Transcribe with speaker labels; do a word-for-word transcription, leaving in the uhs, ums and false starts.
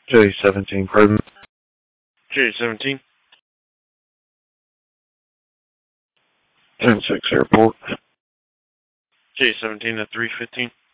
Speaker 1: J seventeen present.
Speaker 2: J seventeen.
Speaker 1: ten six airport.
Speaker 2: J seventeen at three fifteen.